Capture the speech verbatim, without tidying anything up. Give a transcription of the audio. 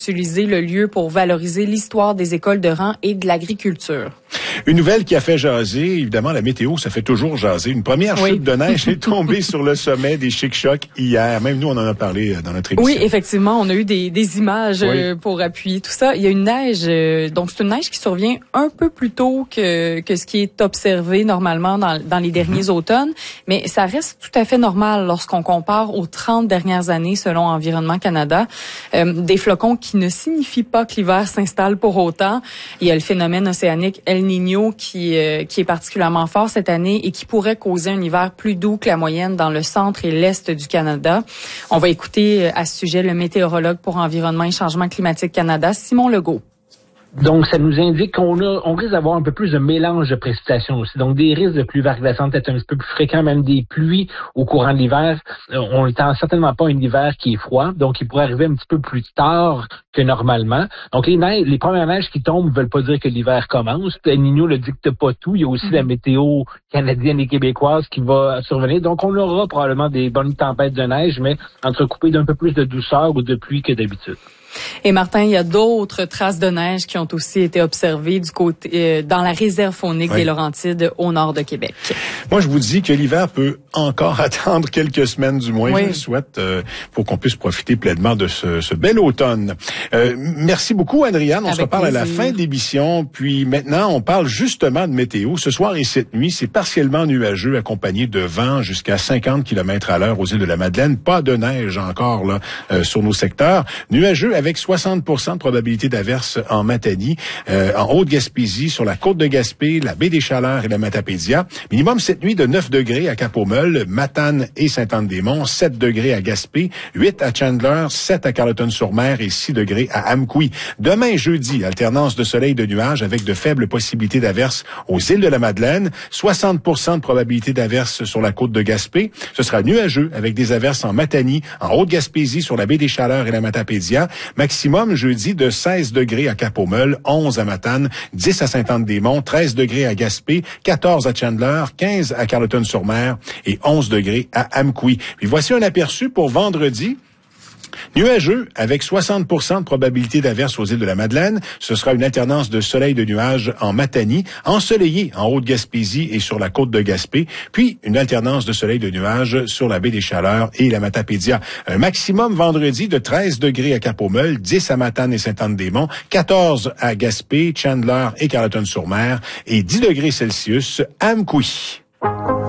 utiliser le lieu pour valoriser l'histoire des écoles de rang et de l'agriculture. Une nouvelle qui a fait jaser, évidemment, la météo, ça fait toujours jaser. Une première oui. chute de neige est tombée sur le sommet des Chic-Chocs hier. Même nous, on en a parlé dans notre émission. Oui, effectivement, on a eu des, des images oui. pour appuyer tout ça. Il y a une neige, euh, donc c'est une neige qui survient un peu plus tôt que, que ce qui est observé normalement dans, dans les derniers mm-hmm. automnes, mais ça reste tout à fait normal lorsqu'on compare aux trente dernières années selon Environnement Canada. Euh, des flocons qui ne signifient pas que l'hiver s'installe pour autant. Il y a le phénomène océanique El Niño qui, euh, qui est particulièrement fort cette année et qui pourrait causer un hiver plus doux que la moyenne dans le centre et l'est du Canada. On va écouter à ce sujet le météorologue pour Environnement et Changement climatique Canada, Simon Legault. Donc, ça nous indique qu'on a, on risque d'avoir un peu plus de mélange de précipitations aussi. Donc, des risques de pluies verglaçantes peut-être un petit peu plus fréquents, même des pluies au courant de l'hiver. On n'étend certainement pas un hiver qui est froid, donc il pourrait arriver un petit peu plus tard que normalement. Donc, les neiges, les premières neiges qui tombent ne veulent pas dire que l'hiver commence. El Niño ne dicte pas tout. Il y a aussi mmh. la météo canadienne et québécoise qui va survenir. Donc, on aura probablement des bonnes tempêtes de neige, mais entrecoupées d'un peu plus de douceur ou de pluie que d'habitude. Et Martin, il y a d'autres traces de neige qui ont aussi été observées du côté euh, dans la réserve faunique oui. des Laurentides au nord de Québec. Moi, je vous dis que l'hiver peut encore attendre quelques semaines du moins. Oui. Je le souhaite euh, pour qu'on puisse profiter pleinement de ce, ce bel automne. Euh, merci beaucoup, Andréane. On Avec se reparle plaisir. à la fin de l'émission. Puis maintenant, on parle justement de météo. Ce soir et cette nuit, c'est partiellement nuageux, accompagné de vent jusqu'à cinquante kilomètres à l'heure aux îles de la Madeleine. Pas de neige encore là euh, sur nos secteurs. Nuageux avec soixante pour cent de probabilité d'averse en Matanie, euh, en Haute-Gaspésie, sur la côte de Gaspé, la baie des Chaleurs et la Matapédia. Minimum cette nuit de neuf degrés à Cap-aux-Meules, Matane et Sainte-Anne-des-Monts, sept degrés à Gaspé, huit à Chandler, sept à Carleton-sur-Mer et six degrés à Amqui. Demain, jeudi, alternance de soleil et de nuages avec de faibles possibilités d'averse aux îles de la Madeleine, soixante pour cent de probabilité d'averse sur la côte de Gaspé. Ce sera nuageux avec des averses en Matanie, en Haute-Gaspésie, sur la baie des Chaleurs et la Matapédia. Maximum jeudi de seize degrés à Cap-aux-Meules, onze à Matane, dix à Sainte-Anne-des-Monts, treize degrés à Gaspé, quatorze à Chandler, quinze à Carleton-sur-Mer et onze degrés à Amqui. Puis voici un aperçu pour vendredi. Nuageux avec soixante pour cent de probabilité d'averse aux îles de la Madeleine. Ce sera une alternance de soleil et de nuages en Matanie, ensoleillé en Haute-Gaspésie et sur la côte de Gaspé, puis une alternance de soleil et de nuages sur la baie des Chaleurs et la Matapédia. Un maximum vendredi de treize degrés à Cap-aux-Meules, dix à Matane et Sainte-Anne-des-Monts, quatorze à Gaspé, Chandler et Carleton-sur-Mer et dix degrés Celsius à Amqui.